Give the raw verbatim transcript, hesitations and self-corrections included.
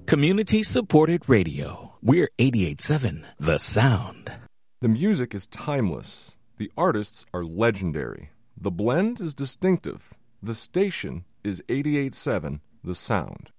Community-supported radio. We're eighty-eight point seven, The Sound. The music is timeless. The artists are legendary. The blend is distinctive. The station is eighty-eight point seven, The Sound.